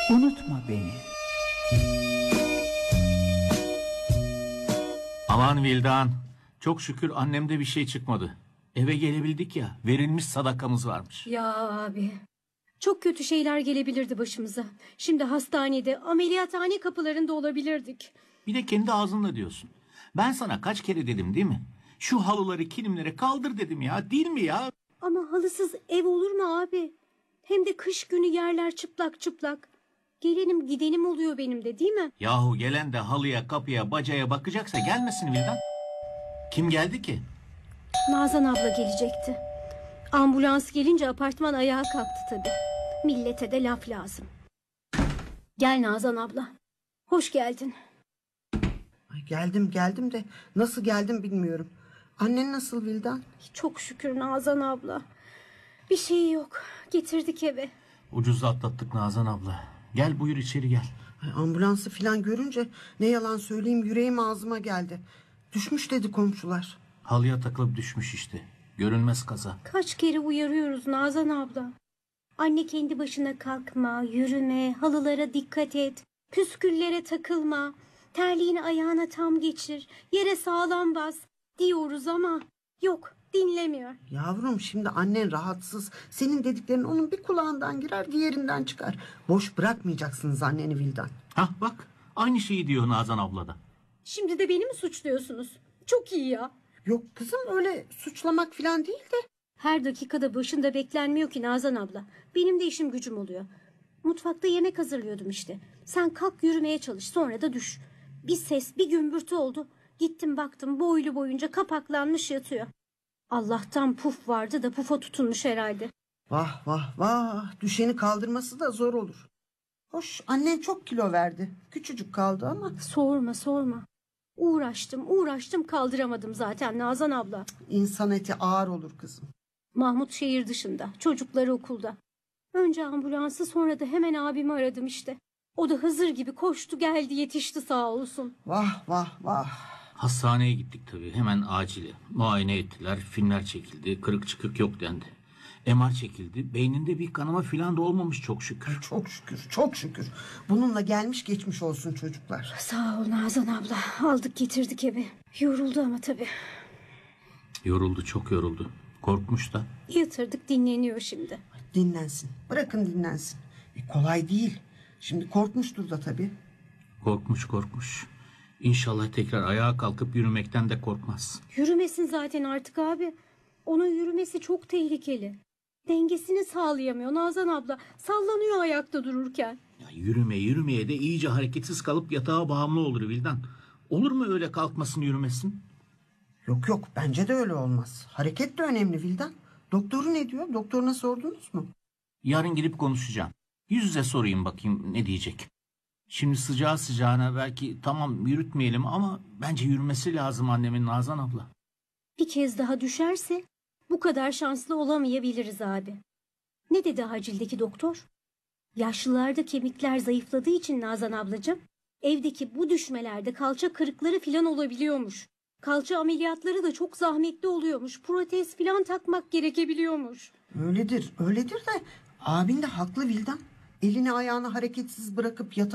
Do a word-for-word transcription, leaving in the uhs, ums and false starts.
Unutma beni. Aman Vildan, çok şükür annemde bir şey çıkmadı. Eve gelebildik ya, verilmiş sadakamız varmış. Ya abi, çok kötü şeyler gelebilirdi başımıza. Şimdi hastanede, ameliyathane kapılarında olabilirdik. Bir de kendi ağzınla diyorsun. Ben sana kaç kere dedim değil mi? Şu halıları kilimlere kaldır dedim ya, değil mi ya? Ama halısız ev olur mu abi? Hem de kış günü yerler çıplak çıplak. Gelenim gidenim oluyor benim de, değil mi? Yahu gelen de halıya, kapıya, bacaya bakacaksa gelmesin Vildan. Kim geldi ki? Nazan abla gelecekti. Ambulans gelince apartman ayağa kalktı tabii. Millete de laf lazım. Gel Nazan abla. Hoş geldin. Ay, geldim geldim de nasıl geldim bilmiyorum. Annen nasıl Vildan? Çok şükür Nazan abla. Bir şey yok. Getirdik eve. Ucuz atlattık Nazan abla. Gel buyur içeri gel. Ay, ambulansı falan görünce ne yalan söyleyeyim yüreğim ağzıma geldi. Düşmüş dedi komşular. Halıya takılıp düşmüş işte. Görünmez kaza. Kaç kere uyarıyoruz Nazan abla. Anne kendi başına kalkma, yürüme, halılara dikkat et, püsküllere takılma, terliğini ayağına tam geçir, yere sağlam bas diyoruz ama yok, dinlemiyor. Yavrum şimdi annen rahatsız. Senin dediklerin onun bir kulağından girer diğerinden çıkar. Boş bırakmayacaksınız anneni Vildan. Hah bak aynı şeyi diyor Nazan abla da. Şimdi de beni mi suçluyorsunuz? Çok iyi ya. Yok kızım öyle suçlamak falan değil de. Her dakikada başında beklenmiyor ki Nazan abla. Benim de işim gücüm oluyor. Mutfakta yemek hazırlıyordum işte. Sen kalk yürümeye çalış, sonra da düş. Bir ses, bir gümbürtü oldu. Gittim baktım boylu boyunca kapaklanmış yatıyor. Allah'tan puf vardı da pufa tutunmuş herhalde. Vah vah vah, düşeni kaldırması da zor olur. Hoş annen çok kilo verdi. Küçücük kaldı ama. Sorma sorma. Uğraştım uğraştım kaldıramadım zaten Nazan abla. İnsan eti ağır olur kızım. Mahmut şehir dışında, çocukları okulda. Önce ambulansı, sonra da hemen abimi aradım işte. O da Hızır gibi koştu geldi yetişti sağ olsun. Vah vah vah. Hastaneye gittik tabii hemen acile. Muayene ettiler, filmler çekildi, kırık çıkık yok dendi. M R çekildi, beyninde bir kanama filan da olmamış çok şükür. Çok şükür çok şükür. Bununla gelmiş geçmiş olsun çocuklar. Sağ ol Nazan abla, aldık getirdik eve. Yoruldu ama tabii. Yoruldu, çok yoruldu. Korkmuş da. Yatırdık, dinleniyor şimdi. Dinlensin, bırakın dinlensin. E, kolay değil. Şimdi korkmuştur da tabii. Korkmuş korkmuş. İnşallah tekrar ayağa kalkıp yürümekten de korkmaz. Yürümesin zaten artık abi. Onun yürümesi çok tehlikeli. Dengesini sağlayamıyor Nazan abla. Sallanıyor ayakta dururken. Ya yürüme yürümeye de iyice hareketsiz kalıp yatağa bağımlı olur Vildan. Olur mu öyle kalkmasın yürümesin? Yok yok, bence de öyle olmaz. Hareket de önemli Vildan. Doktoru ne diyor? Doktoruna sordunuz mu? Yarın gidip konuşacağım. Yüz yüze sorayım bakayım ne diyecek. Şimdi sıcağı sıcağına belki tamam yürütmeyelim ama bence yürümesi lazım annemin Nazan abla. Bir kez daha düşerse bu kadar şanslı olamayabiliriz abi. Ne dedi acildeki doktor? Yaşlılarda kemikler zayıfladığı için Nazan ablacığım, evdeki bu düşmelerde kalça kırıkları filan olabiliyormuş. Kalça ameliyatları da çok zahmetli oluyormuş. Protez filan takmak gerekebiliyormuş. Öyledir, öyledir de abin de haklı Vildan. Elini ayağını hareketsiz bırakıp yatağa